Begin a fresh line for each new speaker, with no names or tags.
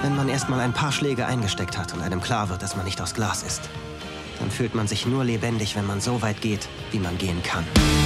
Wenn man erst mal ein paar Schläge eingesteckt hat und einem klar wird, dass man nicht aus Glas ist, dann fühlt man sich nur lebendig, wenn man so weit geht, wie man gehen kann.